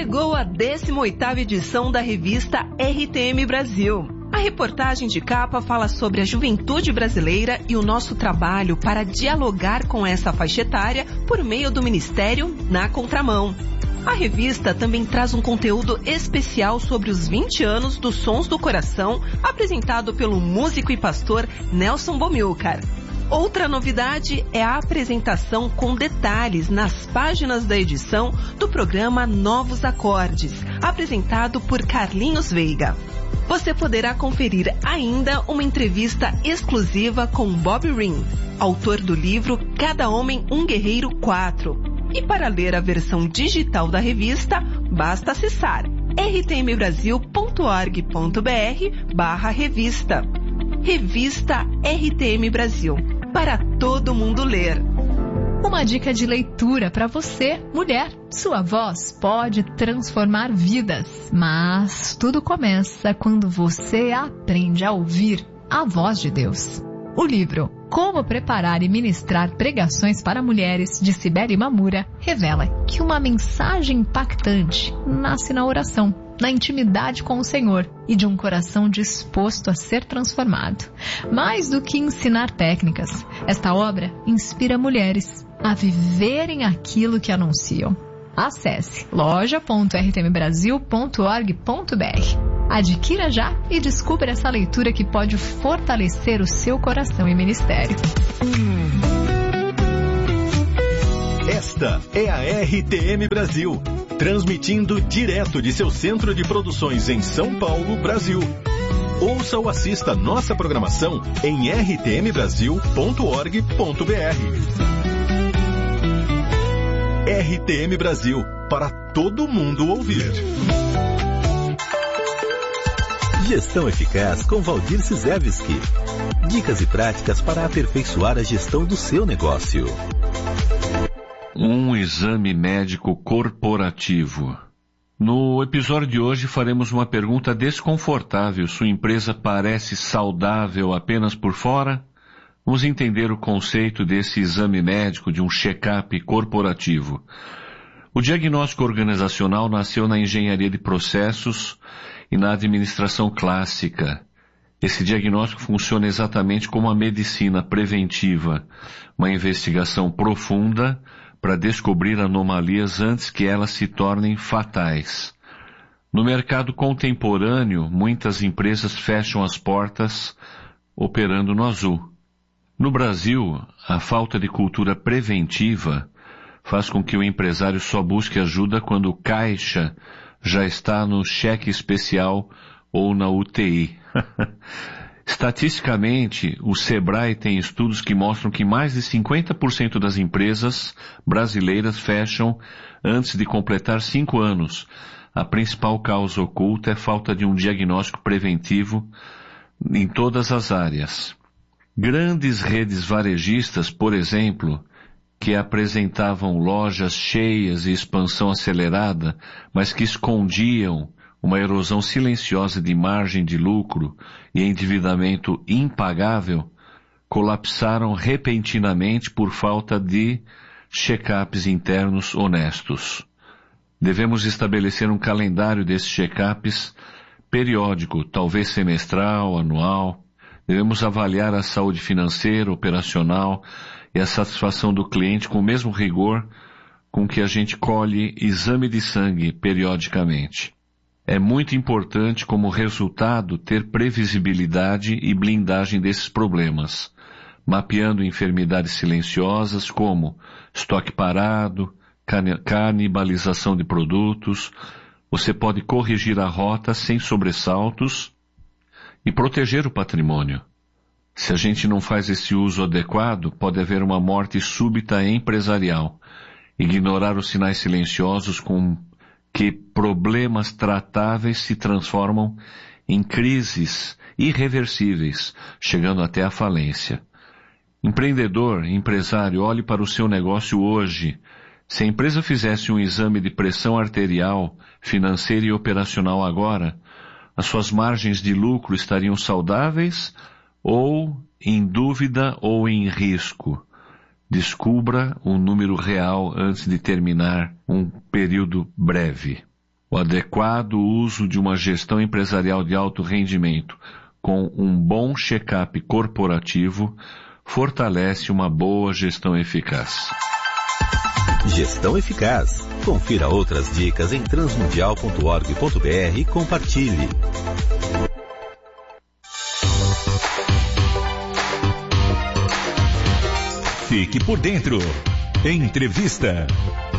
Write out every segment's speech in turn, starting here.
Chegou a 18ª edição da revista RTM Brasil. A reportagem de capa fala sobre a juventude brasileira e o nosso trabalho para dialogar com essa faixa etária por meio do Ministério Na Contramão. A revista também traz um conteúdo especial sobre os 20 anos dos Sons do Coração, apresentado pelo músico e pastor Nelson Bomilcar. Outra novidade é a apresentação com detalhes nas páginas da edição do programa Novos Acordes, apresentado por Carlinhos Veiga. Você poderá conferir ainda uma entrevista exclusiva com Bob Ring, autor do livro Cada Homem um Guerreiro 4. E para ler a versão digital da revista, basta acessar rtmbrasil.org.br/revista. Revista RTM Brasil, para todo mundo ler. Uma dica de leitura para você, mulher. Sua voz pode transformar vidas, mas tudo começa quando você aprende a ouvir a voz de Deus. O livro Como Preparar e Ministrar Pregações para Mulheres, de Sibeli Mamura, revela que uma mensagem impactante nasce na oração, na intimidade com o Senhor e de um coração disposto a ser transformado. Mais do que ensinar técnicas, esta obra inspira mulheres a viverem aquilo que anunciam. Acesse loja.rtmbrasil.org.br. Adquira já e descubra essa leitura que pode fortalecer o seu coração e ministério. Esta é a RTM Brasil, transmitindo direto de seu centro de produções em São Paulo, Brasil. Ouça ou assista nossa programação em rtmbrasil.org.br. RTM Brasil, para todo mundo ouvir. Gestão Eficaz com Valdir Sizewski. Dicas e práticas para aperfeiçoar a gestão do seu negócio. Um exame médico corporativo. No episódio de hoje faremos uma pergunta desconfortável. Sua empresa parece saudável apenas por fora? Vamos entender o conceito desse exame médico, de um check-up corporativo. O diagnóstico organizacional nasceu na engenharia de processos e na administração clássica. Esse diagnóstico funciona exatamente como a medicina preventiva, uma investigação profunda para descobrir anomalias antes que elas se tornem fatais. No mercado contemporâneo, muitas empresas fecham as portas operando no azul. No Brasil, a falta de cultura preventiva faz com que o empresário só busque ajuda quando o caixa já está no cheque especial ou na UTI. Estatisticamente, o Sebrae tem estudos que mostram que mais de 50% das empresas brasileiras fecham antes de completar 5 anos. A principal causa oculta é falta de um diagnóstico preventivo em todas as áreas. Grandes redes varejistas, por exemplo, que apresentavam lojas cheias e expansão acelerada, mas que escondiam uma erosão silenciosa de margem de lucro e endividamento impagável, colapsaram repentinamente por falta de check-ups internos honestos. Devemos estabelecer um calendário desses check-ups periódico, talvez semestral, anual. Devemos avaliar a saúde financeira, operacional e a satisfação do cliente com o mesmo rigor com que a gente colhe exame de sangue periodicamente. É muito importante, como resultado, ter previsibilidade e blindagem desses problemas, mapeando enfermidades silenciosas como estoque parado, canibalização de produtos. Você pode corrigir a rota sem sobressaltos e proteger o patrimônio. Se a gente não faz esse uso adequado, pode haver uma morte súbita empresarial. Ignorar os sinais silenciosos com que problemas tratáveis se transformam em crises irreversíveis, chegando até a falência. Empreendedor, empresário, olhe para o seu negócio hoje. Se a empresa fizesse um exame de pressão arterial, financeira e operacional agora, as suas margens de lucro estariam saudáveis ou em dúvida ou em risco. Descubra um número real antes de terminar um período breve. O adequado uso de uma gestão empresarial de alto rendimento com um bom check-up corporativo fortalece uma boa gestão eficaz. Gestão eficaz. Confira outras dicas em transmundial.org.br e compartilhe. Fique por dentro. Entrevista.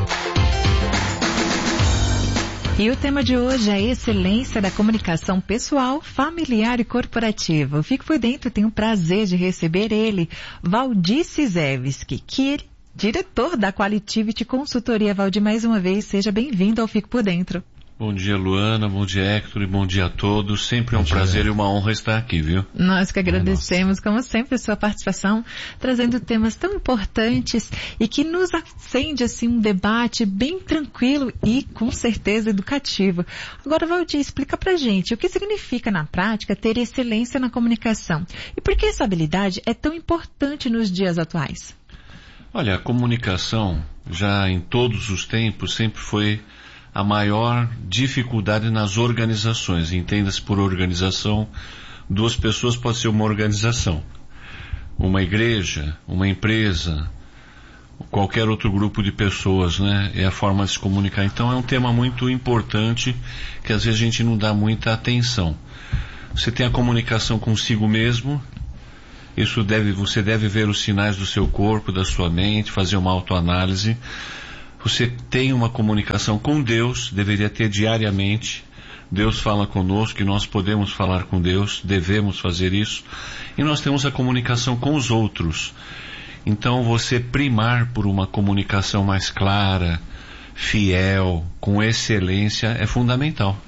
E o tema de hoje é a excelência da comunicação pessoal, familiar e corporativa. Eu fico por dentro, tenho o prazer de receber ele, Valdir Cizewski, que é diretor da Qualitivity Consultoria. Valdir, mais uma vez, seja bem-vindo ao Fico por Dentro. Bom dia, Luana, bom dia, Hector, e bom dia a todos. Sempre é um prazer e uma honra estar aqui, viu? Nós que agradecemos, como sempre, a sua participação, trazendo temas tão importantes e que nos acende, assim, um debate bem tranquilo e, com certeza, educativo. Agora, Valdir, explica pra gente o que significa, na prática, ter excelência na comunicação e por que essa habilidade é tão importante nos dias atuais. Olha, a comunicação, já em todos os tempos, sempre foi a maior dificuldade nas organizações. Entenda-se por organização, duas pessoas pode ser uma organização. Uma igreja, uma empresa, qualquer outro grupo de pessoas, né? É a forma de se comunicar. Então é um tema muito importante que às vezes a gente não dá muita atenção. Você tem a comunicação consigo mesmo. Você deve ver os sinais do seu corpo, da sua mente, fazer uma autoanálise. Você tem uma comunicação com Deus, deveria ter diariamente. Deus fala conosco e nós podemos falar com Deus, devemos fazer isso. E nós temos a comunicação com os outros. Então você primar por uma comunicação mais clara, fiel, com excelência, é fundamental.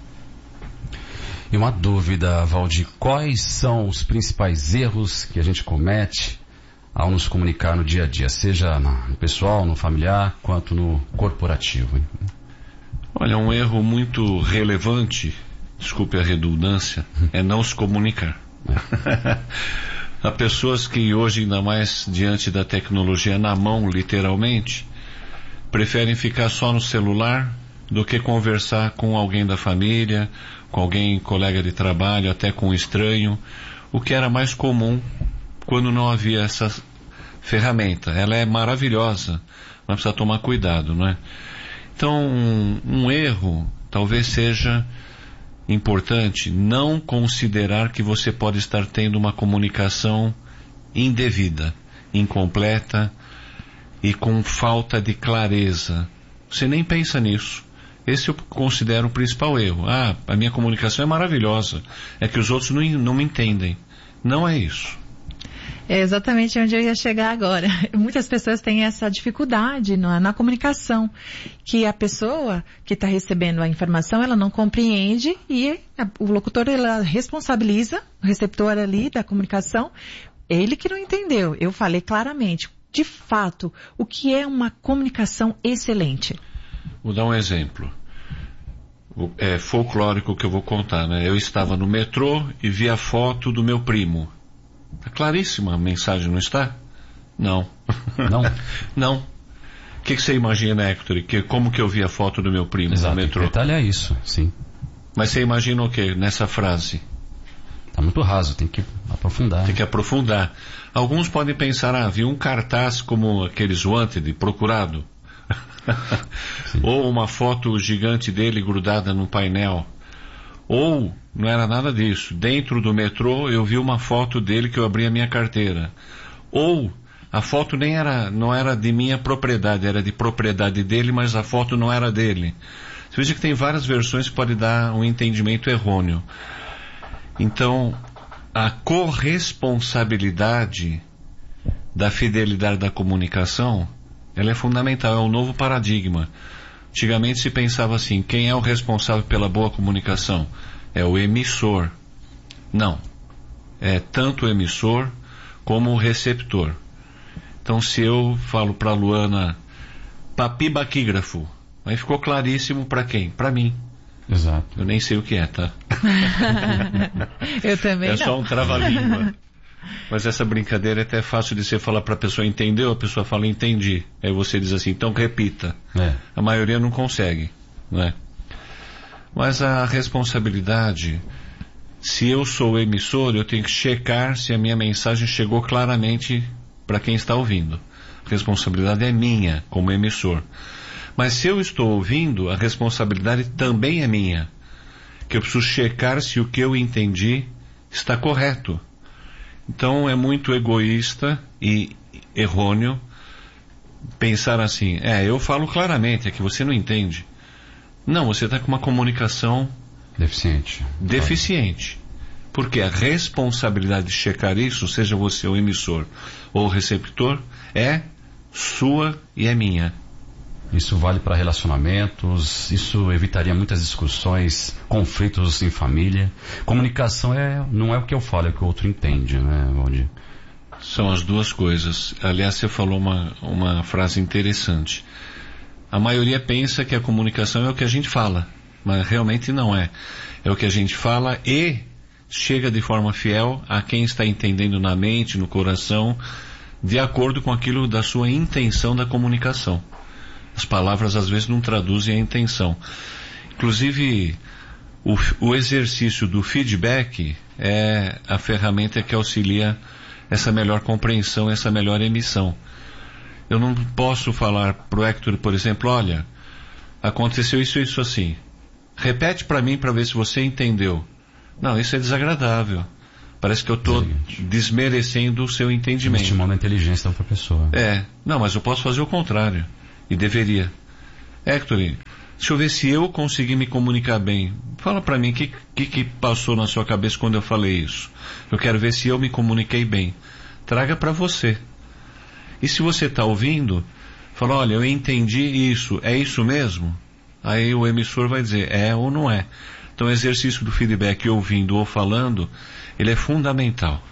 E uma dúvida, Valdir, quais são os principais erros que a gente comete ao nos comunicar no dia a dia, seja no pessoal, no familiar, quanto no corporativo? Hein? Olha, um erro muito relevante, desculpe a redundância, é não se comunicar. Há pessoas que hoje, ainda mais diante da tecnologia na mão, literalmente, preferem ficar só no celular do que conversar com alguém da família, com alguém, colega de trabalho, até com um estranho, o que era mais comum quando não havia essa ferramenta. Ela é maravilhosa, mas precisa tomar cuidado, não é? Então, um erro talvez seja importante não considerar que você pode estar tendo uma comunicação indevida, incompleta e com falta de clareza. Você nem pensa nisso. Esse eu considero o principal erro. A minha comunicação é maravilhosa, é que os outros não me entendem. Não é isso. É exatamente onde eu ia chegar agora. Muitas pessoas têm essa dificuldade na comunicação, que a pessoa que está recebendo a informação, ela não compreende e o locutor, ela responsabiliza o receptor ali da comunicação, ele que não entendeu. Eu falei claramente, de fato, o que é uma comunicação excelente? Vou dar um exemplo. É folclórico que eu vou contar, né? Eu estava no metrô e vi a foto do meu primo. Está claríssima a mensagem, não está? Não. Não? Não. O que você imagina, Hector? Como que eu vi a foto do meu primo no metrô? Detalhar isso, sim. Mas você imagina o quê nessa frase? Está muito raso, tem que aprofundar. Tem que aprofundar. Alguns podem pensar, viu um cartaz como aqueles wanted, procurado. Ou uma foto gigante dele grudada no painel. Ou, não era nada disso, dentro do metrô eu vi uma foto dele que eu abri a minha carteira. Ou, a foto não era de minha propriedade, era de propriedade dele, mas a foto não era dele. Você veja que tem várias versões que podem dar um entendimento errôneo. Então, a corresponsabilidade da fidelidade da comunicação, ela é fundamental, é um novo paradigma. Antigamente se pensava assim, quem é o responsável pela boa comunicação? É o emissor. Não. É tanto o emissor como o receptor. Então se eu falo para a Luana, papibaquígrafo, aí ficou claríssimo para quem? Para mim. Exato. Eu nem sei o que é, tá? Eu também não. É só um trava-língua. Mas essa brincadeira é até fácil de você falar para a pessoa, entendeu? A pessoa fala, entendi. Aí você diz assim, então repita. A maioria não consegue, né? Mas a responsabilidade, se eu sou o emissor, eu tenho que checar se a minha mensagem chegou claramente para quem está ouvindo. A responsabilidade é minha, como emissor. Mas se eu estou ouvindo, a responsabilidade também é minha. Que eu preciso checar se o que eu entendi está correto. Então é muito egoísta e errôneo pensar assim, eu falo claramente, é que você não entende. Não, você está com uma comunicação deficiente. Porque a responsabilidade de checar isso, seja você o emissor ou o receptor, é sua e é minha. Isso vale para relacionamentos, isso evitaria muitas discussões, conflitos em família. Comunicação não é o que eu falo, é o que o outro entende, né, Valdir? São as duas coisas. Aliás, você falou uma frase interessante. A maioria pensa que a comunicação é o que a gente fala, mas realmente não é. É o que a gente fala e chega de forma fiel a quem está entendendo na mente, no coração, de acordo com aquilo da sua intenção da comunicação. As palavras às vezes não traduzem a intenção. Inclusive, o exercício do feedback é a ferramenta que auxilia essa melhor compreensão, essa melhor emissão. Eu não posso falar pro Hector, por exemplo, olha, aconteceu isso assim. Repete para mim para ver se você entendeu. Não, isso é desagradável. Parece que eu estou desmerecendo o seu entendimento. Estimando a inteligência da outra pessoa. Não, mas eu posso fazer o contrário. E deveria. Hector, deixa eu ver se eu consegui me comunicar bem. Fala para mim o que passou na sua cabeça quando eu falei isso. Eu quero ver se eu me comuniquei bem. Traga para você. E se você está ouvindo, fala, olha, eu entendi isso. É isso mesmo? Aí o emissor vai dizer, é ou não é. Então o exercício do feedback ouvindo ou falando, ele é fundamental.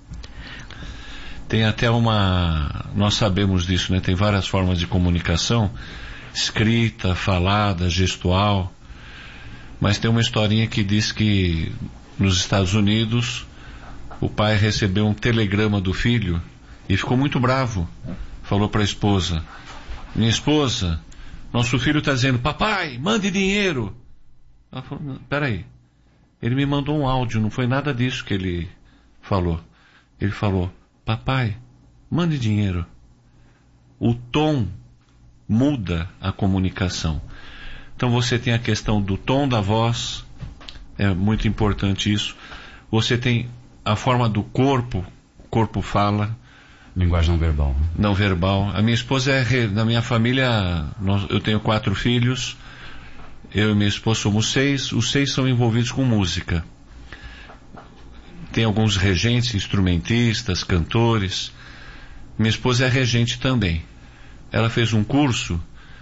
Tem até nós sabemos disso, né? Tem várias formas de comunicação, escrita, falada, gestual, mas tem uma historinha que diz que nos Estados Unidos o pai recebeu um telegrama do filho e ficou muito bravo. Falou para a esposa, minha esposa, nosso filho está dizendo, papai, mande dinheiro. Ela falou, peraí, ele me mandou um áudio, não foi nada disso que ele falou. Ele falou, papai, mande dinheiro. O tom muda a comunicação. Então você tem a questão do tom da voz, é muito importante isso. Você tem a forma do corpo, o corpo fala. Linguagem não verbal. Não verbal. A minha esposa na minha família, eu tenho 4 filhos, eu e minha esposa somos 6, os 6 são envolvidos com música. Tem alguns regentes, instrumentistas, cantores. Minha esposa é regente também. Ela fez um curso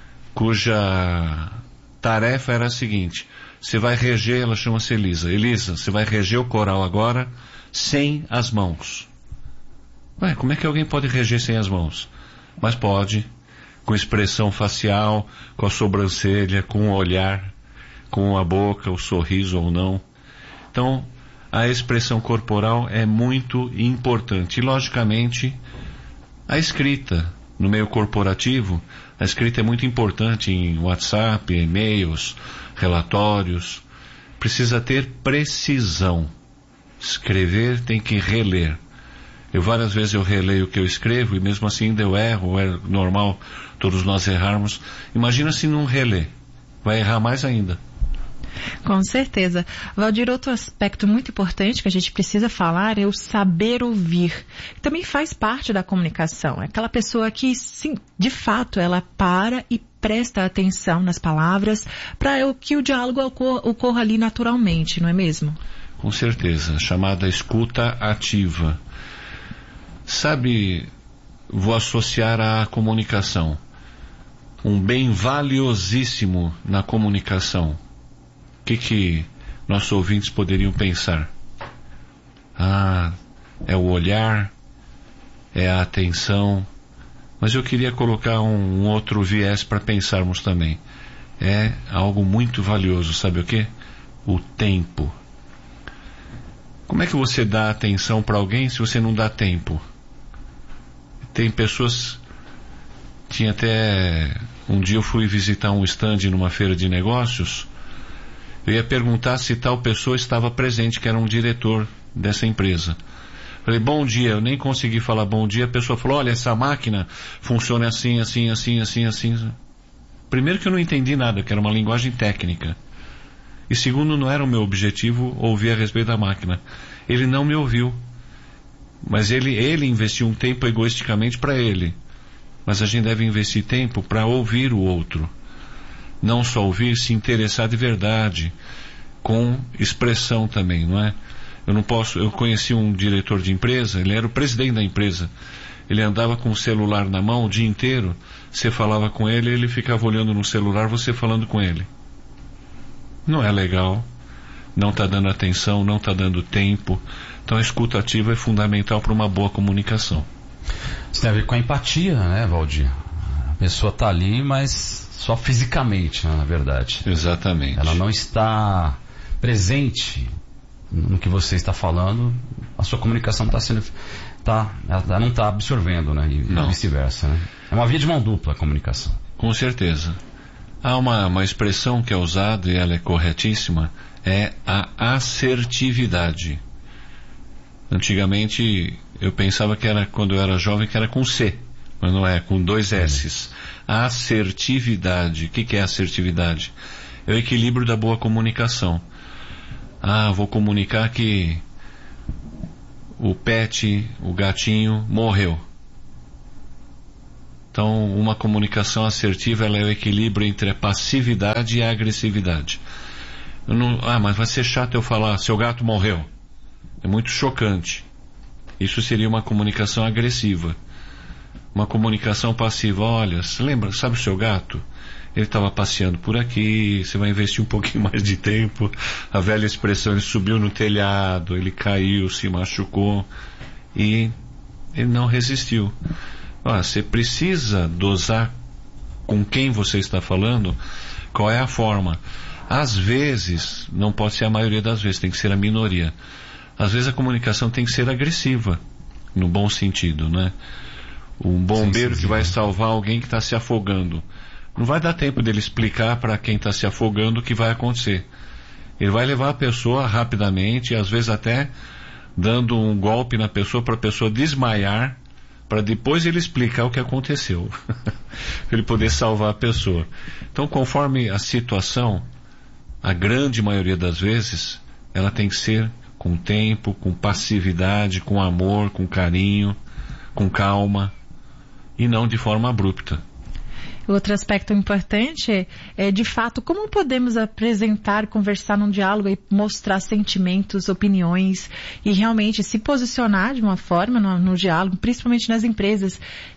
cuja tarefa era a seguinte, você vai reger, ela chama-se Elisa. Elisa, você vai reger o coral agora sem as mãos. Ué, como é que alguém pode reger sem as mãos? Mas pode, com expressão facial, com a sobrancelha, com o olhar, com a boca, o sorriso ou não. Então, a expressão corporal é muito importante. E, logicamente, a escrita no meio corporativo, a escrita é muito importante em WhatsApp, e-mails, relatórios. Precisa ter precisão. Escrever tem que reler. Várias vezes eu releio o que eu escrevo e mesmo assim ainda eu erro, é normal todos nós errarmos. Imagina se não reler. Vai errar mais ainda. Com certeza. Valdir, outro aspecto muito importante que a gente precisa falar é o saber ouvir. Também faz parte da comunicação. É aquela pessoa que, sim, de fato, ela para e presta atenção nas palavras para que o diálogo ocorra ali naturalmente, não é mesmo? Com certeza. Chamada escuta ativa. Sabe, vou associar à comunicação. Um bem valiosíssimo na comunicação. O que nossos ouvintes poderiam pensar? É o olhar, é a atenção. Mas eu queria colocar um outro viés para pensarmos também. É algo muito valioso, sabe o quê? O tempo. Como é que você dá atenção para alguém se você não dá tempo? Tem pessoas... Tinha até... Um dia eu fui visitar um stand numa feira de negócios Eu ia perguntar se tal pessoa estava presente, que era um diretor dessa empresa. Falei, bom dia, eu nem consegui falar bom dia, a pessoa falou, olha, essa máquina funciona assim, assim, assim, assim, assim. Primeiro que eu não entendi nada, que era uma linguagem técnica. E segundo, não era o meu objetivo ouvir a respeito da máquina. Ele não me ouviu. Mas ele investiu um tempo egoisticamente para ele. Mas a gente deve investir tempo para ouvir o outro. Não só ouvir, se interessar de verdade. Com expressão também, não é? Eu conheci um diretor de empresa, ele era o presidente da empresa. Ele andava com o celular na mão o dia inteiro. Você falava com ele, ele ficava olhando no celular, você falando com ele. Não é legal. Não está dando atenção, não está dando tempo. Então a escuta ativa é fundamental para uma boa comunicação. Isso tem a ver com a empatia, né, Valdir? A pessoa está ali, mas só fisicamente, né, na verdade. Exatamente. Ela não está presente no que você está falando, a sua comunicação está sendo... ela não está absorvendo, né? E vice-versa, né? É uma via de mão dupla a comunicação. Com certeza. Há uma expressão que é usada, e ela é corretíssima, é a assertividade. Antigamente eu pensava que era, quando eu era jovem, que era com C, mas não é, com 2 S's. A assertividade. O que é assertividade? É o equilíbrio da boa comunicação. Vou comunicar que o pet, o gatinho, morreu. Então, uma comunicação assertiva, ela é o equilíbrio entre a passividade e a agressividade. Mas vai ser chato eu falar, seu gato morreu. É muito chocante. Isso seria uma comunicação agressiva. Uma comunicação passiva, olha, você lembra, sabe o seu gato? Ele estava passeando por aqui, você vai investir um pouquinho mais de tempo. A velha expressão, ele subiu no telhado, ele caiu, se machucou e ele não resistiu. Você precisa dosar com quem você está falando, qual é a forma. Às vezes, não pode ser a maioria das vezes, tem que ser a minoria. Às vezes a comunicação tem que ser agressiva, no bom sentido, né? Um bombeiro que vai salvar alguém que está se afogando. Não vai dar tempo dele explicar para quem está se afogando o que vai acontecer. Ele vai levar a pessoa rapidamente, às vezes até dando um golpe na pessoa para a pessoa desmaiar, para depois ele explicar o que aconteceu. Para ele poder salvar a pessoa. Então, conforme a situação, a grande maioria das vezes, ela tem que ser com tempo, com passividade, com amor, com carinho, com calma, e não de forma abrupta. Outro aspecto importante é, de fato, como podemos apresentar, conversar num diálogo e mostrar sentimentos, opiniões e realmente se posicionar de uma forma no diálogo, principalmente nas empresas,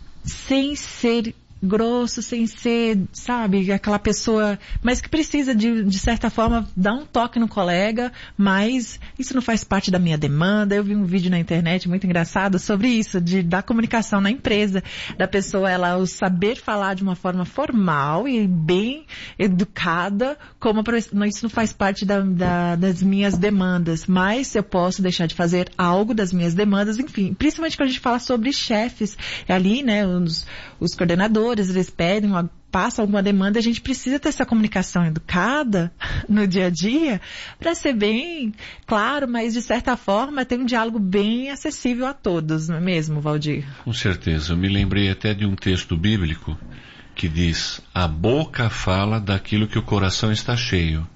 sem ser grosso, sem ser, sabe, aquela pessoa, mas que precisa de certa forma dar um toque no colega, mas isso não faz parte da minha demanda. Eu vi um vídeo na internet muito engraçado sobre isso, da comunicação na empresa, da pessoa, ela o saber falar de uma forma formal e bem educada, como isso não faz parte das minhas demandas, mas eu posso deixar de fazer algo das minhas demandas, enfim, principalmente quando a gente fala sobre chefes, ali, né, os coordenadores, eles passam alguma demanda, a gente precisa ter essa comunicação educada no dia a dia para ser bem claro, mas de certa forma ter um diálogo bem acessível a todos, não é mesmo, Valdir? Com certeza. Eu me lembrei até de um texto bíblico que diz: a boca fala daquilo que o coração está cheio.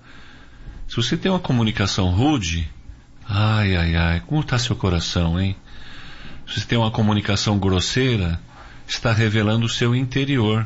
Se você tem uma comunicação rude, como está seu coração, hein? Se você tem uma comunicação grosseira, está revelando o seu interior.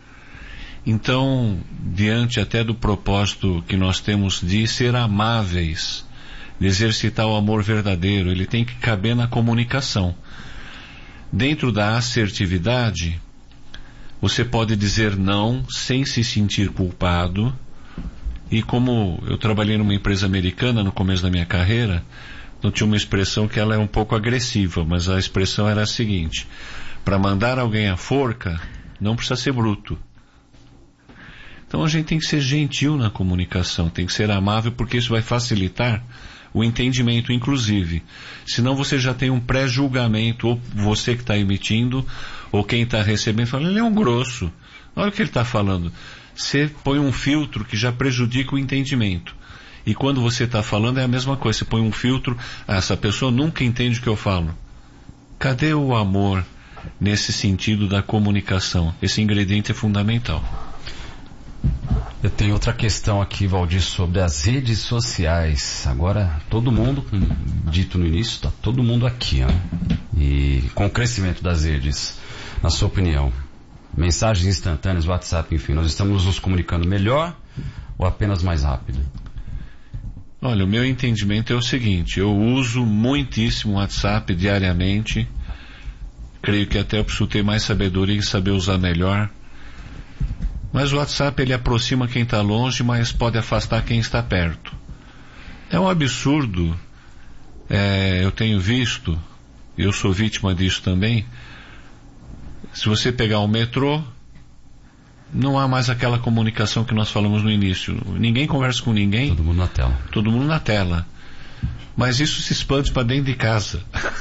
Então, diante até do propósito que nós temos de ser amáveis, de exercitar o amor verdadeiro, ele tem que caber na comunicação. Dentro da assertividade, você pode dizer não sem se sentir culpado. E como eu trabalhei numa empresa americana no começo da minha carreira, eu tinha uma expressão que ela é um pouco agressiva, mas a expressão era a seguinte: para mandar alguém à forca, não precisa ser bruto. Então a gente tem que ser gentil na comunicação, tem que ser amável, porque isso vai facilitar o entendimento, inclusive. Senão você já tem um pré-julgamento, ou você que está emitindo, ou quem está recebendo, fala, ele é um grosso, olha o que ele está falando. Você põe um filtro que já prejudica o entendimento. E quando você está falando é a mesma coisa, você põe um filtro, essa pessoa nunca entende o que eu falo. Cadê o amor nesse sentido da comunicação? Esse ingrediente é fundamental. Eu tenho outra questão aqui, Valdir, sobre as redes sociais. Agora, todo mundo, como dito no início, está todo mundo aqui, né? E com o crescimento das redes, na sua opinião, mensagens instantâneas, WhatsApp, enfim, nós estamos nos comunicando melhor ou apenas mais rápido? Olha, o meu entendimento é o seguinte, eu uso muitíssimo o WhatsApp diariamente, creio que até eu preciso ter mais sabedoria e saber usar melhor, mas o WhatsApp ele aproxima quem está longe, mas pode afastar quem está perto. É um absurdo, eu tenho visto, eu sou vítima disso também, se você pegar o metrô, não há mais aquela comunicação que nós falamos no início. Ninguém conversa com ninguém. Todo mundo na tela. Todo mundo na tela. Mas isso se expande para dentro de casa.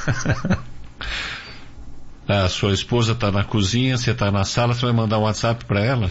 A sua esposa está na cozinha, você está na sala, você vai mandar um WhatsApp para ela?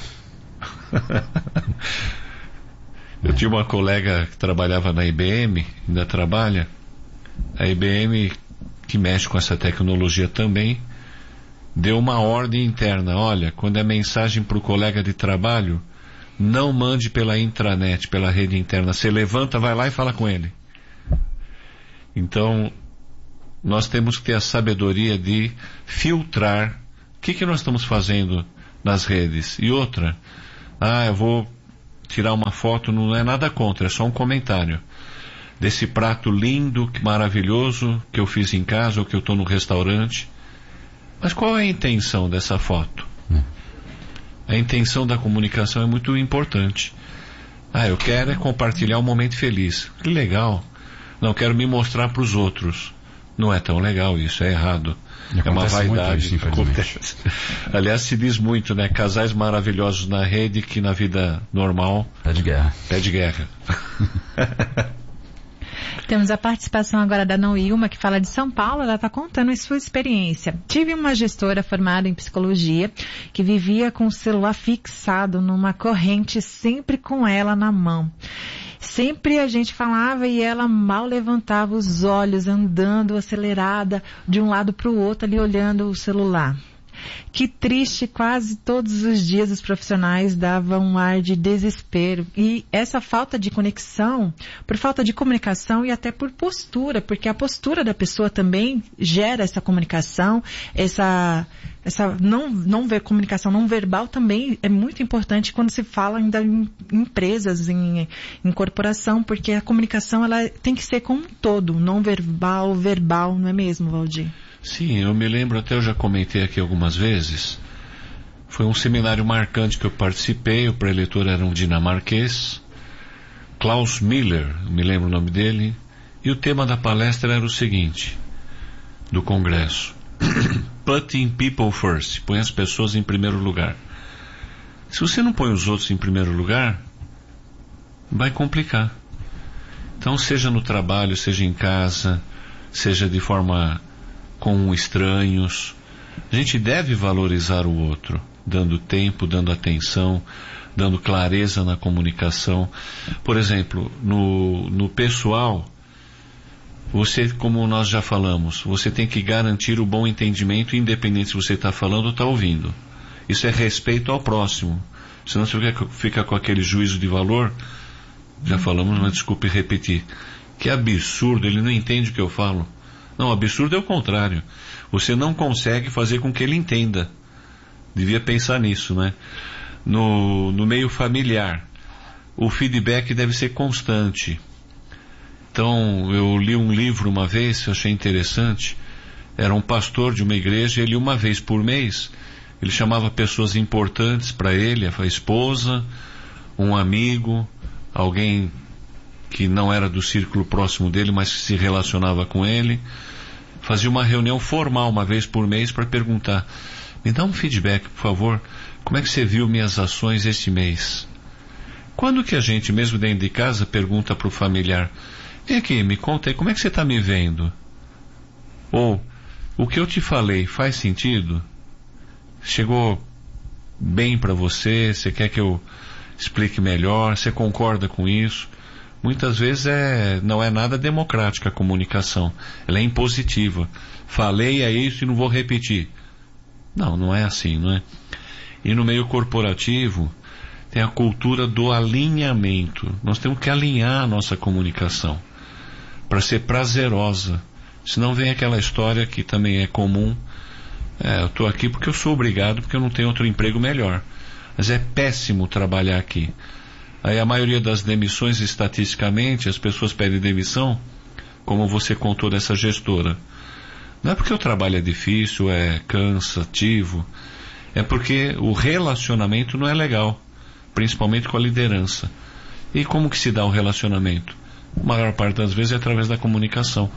Eu tinha uma colega que trabalhava na IBM, ainda trabalha. A IBM, que mexe com essa tecnologia também, deu uma ordem interna, olha, quando é mensagem para o colega de trabalho, não mande pela intranet, pela rede interna, você levanta, vai lá e fala com ele. Então, nós temos que ter a sabedoria de filtrar o que nós estamos fazendo nas redes. E outra, eu vou tirar uma foto, não é nada contra, é só um comentário desse prato lindo, maravilhoso, que eu fiz em casa ou que eu estou no restaurante. Mas qual é a intenção dessa foto? A intenção da comunicação é muito importante. Eu quero compartilhar um momento feliz. Que legal. Não, quero me mostrar para os outros. Não é tão legal isso, é errado. É uma vaidade. Isso, acontece. Aliás, se diz muito, né? Casais maravilhosos na rede que na vida normal... Pé de guerra. Pé de guerra. Temos a participação agora da Noilma, que fala de São Paulo. Ela está contando a sua experiência. Tive uma gestora formada em psicologia que vivia com o celular fixado numa corrente, sempre com ela na mão. Sempre a gente falava e ela mal levantava os olhos, andando acelerada de um lado para o outro, ali olhando o celular. Que triste, quase todos os dias os profissionais davam um ar de desespero. E essa falta de conexão, por falta de comunicação e até por postura, porque a postura da pessoa também gera essa comunicação, essa comunicação não verbal também é muito importante quando se fala ainda em empresas, em corporação, porque a comunicação ela tem que ser como um todo, não verbal, não é mesmo, Valdir? Sim, eu me lembro, até eu já comentei aqui algumas vezes, foi um seminário marcante que eu participei, o preletor era um dinamarquês, Klaus Miller, me lembro o nome dele, e o tema da palestra era o seguinte, do congresso, Putting People First, põe as pessoas em primeiro lugar. Se você não põe os outros em primeiro lugar, vai complicar. Então, seja no trabalho, seja em casa, seja de forma com estranhos, a gente deve valorizar o outro, dando tempo, dando atenção, dando clareza na comunicação. Por exemplo, no pessoal, você, como nós já falamos, você tem que garantir o bom entendimento, independente se você está falando ou está ouvindo. Isso é respeito ao próximo. Senão você fica com aquele juízo de valor, já falamos, mas desculpe repetir, que absurdo, ele não entende o que eu falo. Não, absurdo é o contrário. Você não consegue fazer com que ele entenda. Devia pensar nisso, né? No meio familiar, o feedback deve ser constante. Então, eu li um livro uma vez, eu achei interessante. Era um pastor de uma igreja, ele uma vez por mês, ele chamava pessoas importantes para ele, a esposa, um amigo, alguém que não era do círculo próximo dele, mas que se relacionava com ele, fazia uma reunião formal uma vez por mês para perguntar, me dá um feedback, por favor, como é que você viu minhas ações este mês? Quando que a gente, mesmo dentro de casa, pergunta para o familiar, vem aqui, me conta aí, como é que você está me vendo? Ou, o que eu te falei faz sentido? Chegou bem para você? Você quer que eu explique melhor? Você concorda com isso? muitas vezes não é nada democrática a comunicação. Ela é impositiva. Falei é isso e não vou repetir. Não é assim, não é? E no meio corporativo tem a cultura do alinhamento. Nós temos que alinhar a nossa comunicação para ser prazerosa. Senão vem aquela história que também é comum. Eu estou aqui porque eu sou obrigado, porque eu não tenho outro emprego melhor. Mas é péssimo trabalhar aqui. Aí a maioria das demissões, estatisticamente, as pessoas pedem demissão, como você contou dessa gestora. Não é porque o trabalho é difícil, é cansativo, é porque o relacionamento não é legal, principalmente com a liderança. E como que se dá o relacionamento? A maior parte das vezes é através da comunicação.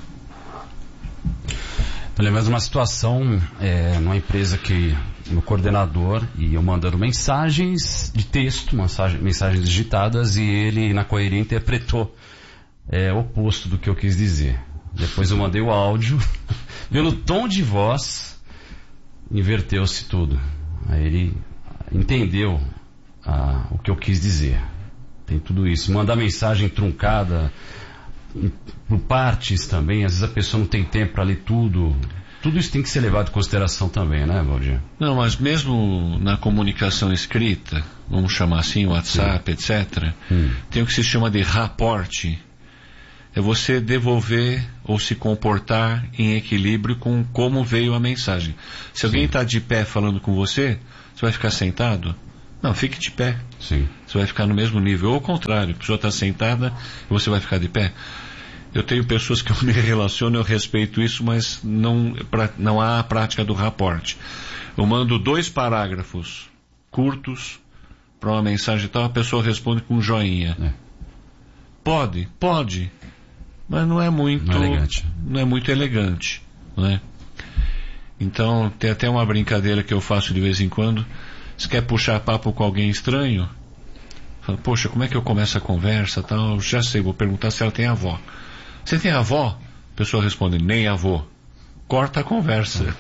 Eu lembro de uma situação numa empresa que meu coordenador e eu mandando mensagens de texto, mensagens digitadas, e ele na correria interpretou o oposto do que eu quis dizer. Depois eu mandei o áudio, pelo tom de voz, inverteu-se tudo. Aí ele entendeu o que eu quis dizer. Tem tudo isso. Mandar mensagem truncada por partes também, às vezes a pessoa não tem tempo para ler tudo. Tudo isso tem que ser levado em consideração também, né, Valdir? Não, mas mesmo na comunicação escrita, vamos chamar assim, WhatsApp, etc., tem o que se chama de raporte. É você devolver ou se comportar em equilíbrio com como veio a mensagem. Se alguém está de pé falando com você, você vai ficar sentado? Não, fique de pé. Sim. Você vai ficar no mesmo nível. Ou ao contrário, a pessoa está sentada e você vai ficar de pé. Eu tenho pessoas que eu me relaciono, eu respeito isso, mas não há a prática do raporte. Eu mando 2 parágrafos curtos para uma mensagem e tal, a pessoa responde com um joinha. Pode, mas não é muito elegante. Não é muito elegante, né? Então, tem até uma brincadeira que eu faço de vez em quando. Se quer puxar papo com alguém estranho, fala, poxa, como é que eu começo a conversa, tal? Já sei, vou perguntar se ela tem avó. Você tem avó? A pessoa responde, nem avô. Corta a conversa.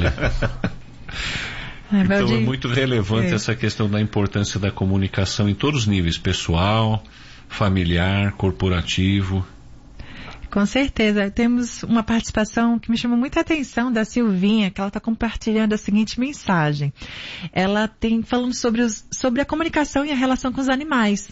Então é muito relevante essa questão da importância da comunicação em todos os níveis, pessoal, familiar, corporativo. Com certeza. Temos uma participação que me chamou muita atenção da Silvinha, que ela está compartilhando a seguinte mensagem. Ela tem falando sobre a comunicação e a relação com os animais.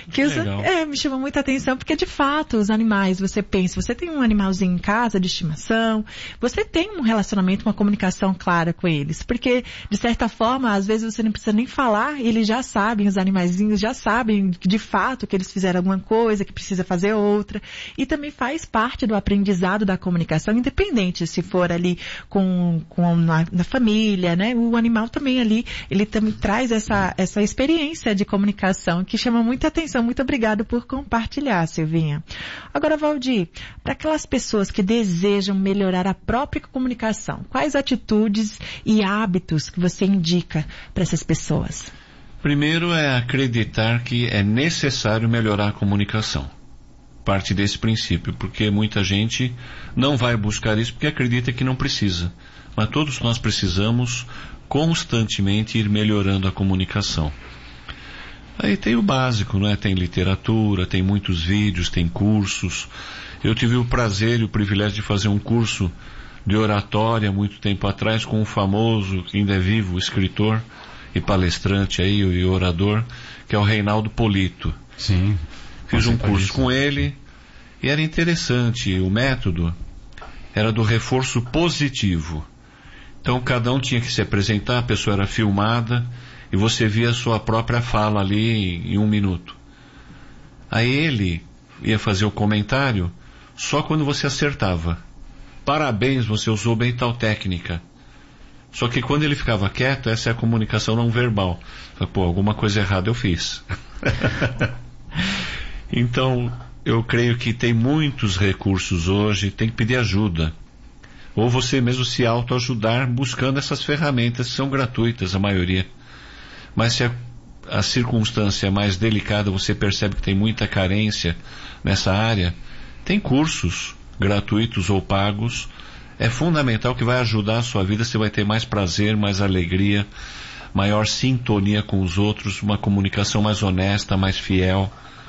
Me chamou muita atenção porque de fato os animais, você pensa, você tem um animalzinho em casa de estimação, você tem um relacionamento, uma comunicação clara com eles, porque de certa forma às vezes você não precisa nem falar, eles já sabem, os animaizinhos já sabem de fato que eles fizeram alguma coisa, que precisa fazer outra, e também faz parte do aprendizado da comunicação, independente se for ali na família, né? O animal também ali, ele também traz essa experiência de comunicação que chama muita atenção. Muito obrigado por compartilhar, Silvinha. Agora, Valdir, para aquelas pessoas que desejam melhorar a própria comunicação, quais atitudes e hábitos que você indica para essas pessoas? Primeiro é acreditar que é necessário melhorar a comunicação. Parte desse princípio, porque muita gente não vai buscar isso porque acredita que não precisa. Mas todos nós precisamos constantemente ir melhorando a comunicação. Aí tem o básico, né? Tem literatura, tem muitos vídeos, tem cursos. Eu tive o prazer e o privilégio de fazer um curso de oratória muito tempo atrás com um famoso, que ainda é vivo, escritor e palestrante aí, e orador, que é o Reinaldo Polito. Sim. Fiz um curso com ele e era interessante. O método era do reforço positivo. Então cada um tinha que se apresentar, a pessoa era filmada, e você via a sua própria fala ali em 1 minuto. Aí ele ia fazer o comentário só quando você acertava. Parabéns, você usou bem tal técnica. Só que quando ele ficava quieto, essa é a comunicação não verbal. Pô, alguma coisa errada eu fiz. Então, eu creio que tem muitos recursos hoje, tem que pedir ajuda. Ou você mesmo se autoajudar buscando essas ferramentas que são gratuitas, a maioria. Mas se a circunstância é mais delicada, você percebe que tem muita carência nessa área, tem cursos gratuitos ou pagos. É fundamental, que vai ajudar a sua vida, você vai ter mais prazer, mais alegria, maior sintonia com os outros, uma comunicação mais honesta, mais fiel,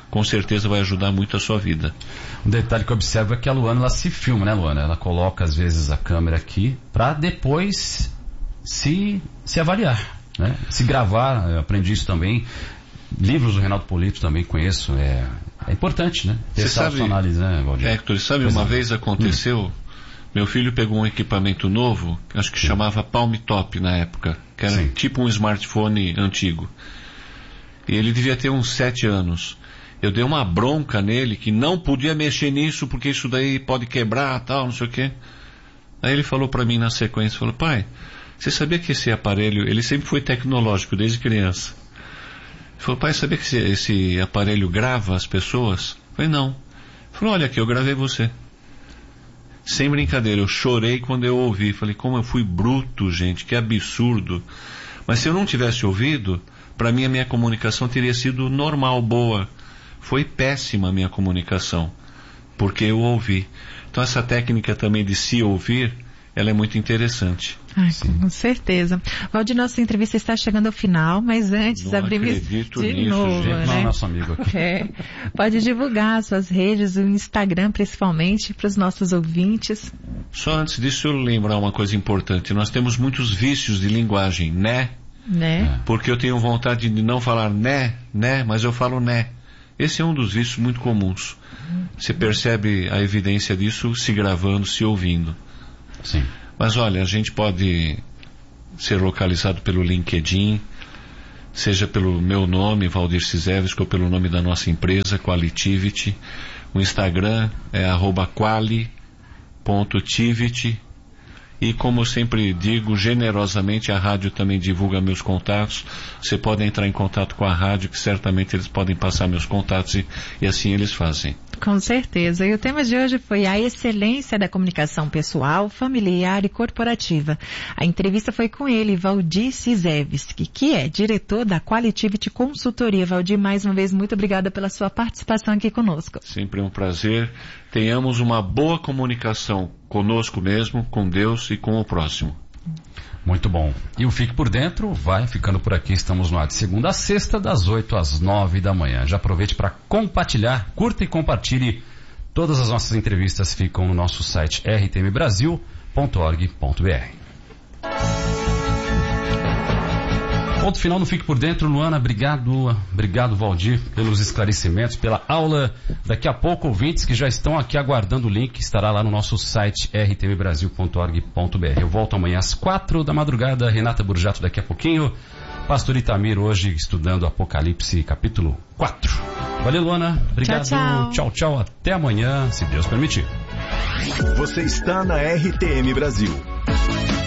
com certeza vai ajudar muito a sua vida. Um detalhe que eu observo é que a Luana, ela se filma, né, Luana? Ela coloca às vezes a câmera aqui para depois se avaliar, né? Se gravar, eu aprendi isso também. Livros do Reinaldo Polito também conheço, é importante, né? Você sabe, análise, né, Valdir? Hector, sabe, uma vez aconteceu, meu filho pegou um equipamento novo, acho que chamava Palm Top na época, que era tipo um smartphone antigo. E ele devia ter uns 7 anos. Eu dei uma bronca nele que não podia mexer nisso porque isso daí pode quebrar, tal, não sei o quê. Aí ele falou pra mim na sequência, falou: pai, você sabia que esse aparelho, ele sempre foi tecnológico desde criança. Ele falou: pai, sabia que esse aparelho grava as pessoas? Eu falei: não. Ele falou: olha aqui, eu gravei você. Sem brincadeira, eu chorei quando eu ouvi. Falei: como eu fui bruto, gente, que absurdo. Mas se eu não tivesse ouvido, para mim a minha comunicação teria sido normal, boa. Foi péssima a minha comunicação, porque eu ouvi. Então essa técnica também de se ouvir, ela é muito interessante. Ai, com certeza. Valdir, nossa entrevista está chegando ao final, mas antes abrimos de novo, gente, né? Nosso amigo aqui. Pode divulgar suas redes, o Instagram principalmente, para os nossos ouvintes. Só antes disso eu lembrar uma coisa importante. Nós temos muitos vícios de linguagem, né? Porque eu tenho vontade de não falar né, mas eu falo né. Esse é um dos vícios muito comuns. Você percebe a evidência disso se gravando, se ouvindo. Sim. Mas olha, a gente pode ser localizado pelo LinkedIn, seja pelo meu nome, Valdir Cizevski, ou pelo nome da nossa empresa, Qualitivity. O Instagram é @quali.tivity. E como eu sempre digo, generosamente, a rádio também divulga meus contatos. Você pode entrar em contato com a rádio, que certamente eles podem passar meus contatos e assim eles fazem. Com certeza. E o tema de hoje foi a excelência da comunicação pessoal, familiar e corporativa. A entrevista foi com ele, Valdir Cizevski, que é diretor da Qualitivity Consultoria. Valdir, mais uma vez, muito obrigada pela sua participação aqui conosco. Sempre um prazer. Tenhamos uma boa comunicação conosco mesmo, com Deus e com o próximo. Muito bom. E o Fique por Dentro vai ficando por aqui. Estamos no ar de segunda a sexta, das 8 às 9 da manhã. Já aproveite para compartilhar, curta e compartilhe. Todas as nossas entrevistas ficam no nosso site rtmbrasil.org.br. Ponto final no Fique por Dentro. Luana, obrigado Valdir pelos esclarecimentos, pela aula. Daqui a pouco, ouvintes que já estão aqui aguardando o link, estará lá no nosso site rtmbrasil.org.br. Eu volto amanhã às 4 da madrugada. Renata Burjato daqui a pouquinho. Pastor Itamir hoje estudando Apocalipse capítulo 4. Valeu, Luana. Obrigado. Tchau. Até amanhã, se Deus permitir. Você está na RTM Brasil.